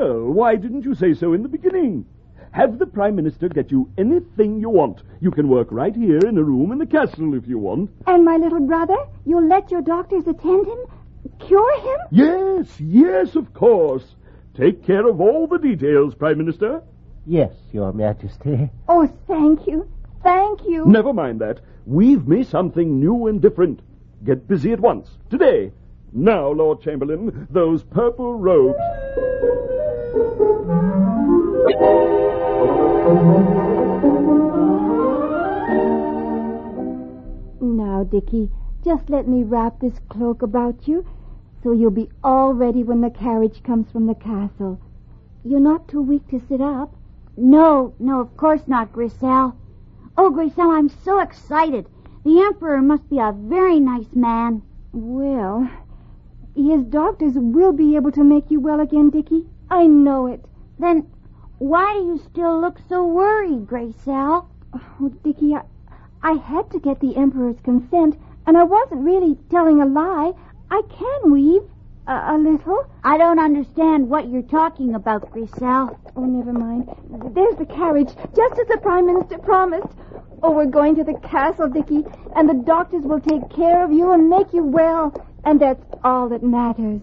Well, why didn't you say so in the beginning? Have the Prime Minister get you anything you want. You can work right here in a room in the castle if you want. And my little brother? You'll let your doctors attend him? Cure him? Yes, of course. Take care of all the details, Prime Minister. Yes, Your Majesty. Oh, thank you. Thank you. Never mind that. Weave me something new and different. Get busy at once. Today. Now, Lord Chamberlain, those purple robes. Now, Dickie, just let me wrap this cloak about you so you'll be all ready when the carriage comes from the castle. You're not too weak to sit up? No, of course not, Griselle. Oh, Griselle, I'm so excited. The Emperor must be a very nice man. Well, his doctors will be able to make you well again, Dickie. I know it. Then why do you still look so worried, Griselle? Oh, Dickie, I had to get the Emperor's consent, and I wasn't really telling a lie. I can weave a little. I don't understand what you're talking about, Griselle. Oh, never mind. There's the carriage, just as the Prime Minister promised. Oh, we're going to the castle, Dickie, and the doctors will take care of you and make you well. And that's all that matters.